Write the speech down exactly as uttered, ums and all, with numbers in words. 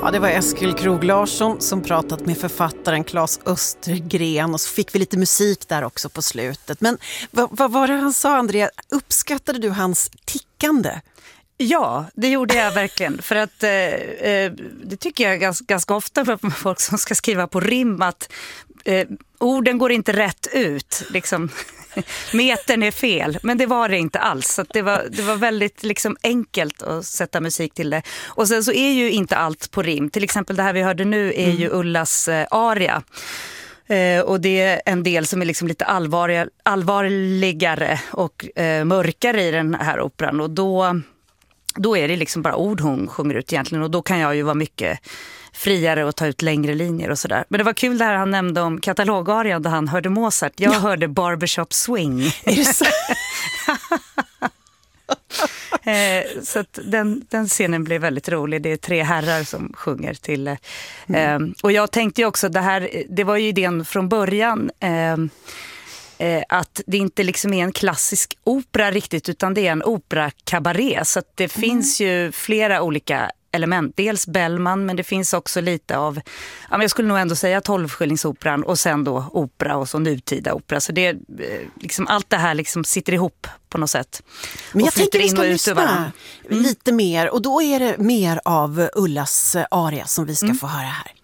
Ja, det var Eskil Krog Larsson som pratat med författaren Claes Östergren, och så fick vi lite musik där också på slutet. Men vad, vad var det han sa, Andrea? Uppskattade du hans tickande? Ja, det gjorde jag verkligen. För att eh, det tycker jag ganska, ganska ofta för folk som ska skriva på rim, att eh, orden går inte rätt ut. Liksom, metern är fel, men det var det inte alls. Så att det, var, det var väldigt liksom, enkelt att sätta musik till det. Och sen så är ju inte allt på rim. Till exempel det här vi hörde nu är mm. ju Ullas eh, aria. Eh, och det är en del som är liksom lite allvarliga, allvarligare och eh, mörkare i den här operan. Och då... Då är det liksom bara ord hon sjunger ut egentligen, och då kan jag ju vara mycket friare och ta ut längre linjer och sådär. Men det var kul det här han nämnde om katalogarian där han hörde Mozart. Jag ja. hörde Barbershop Swing. Är det så? eh, så att den, den scenen blev väldigt rolig. Det är tre herrar som sjunger till. Eh, mm. Och jag tänkte ju också, det här, det var ju idén från början... Eh, att det inte liksom är en klassisk opera riktigt, utan det är en opera-kabaré. Så att det mm. finns ju flera olika element. Dels Bellman, men det finns också lite av, ja, jag skulle nog ändå säga tolvskillingsoperan, och sen då opera och så nutida opera. Så det liksom, allt det här liksom sitter ihop på något sätt. Men jag tänker vi ska lyssna mm. lite mer, och då är det mer av Ullas aria som vi ska mm. få höra här.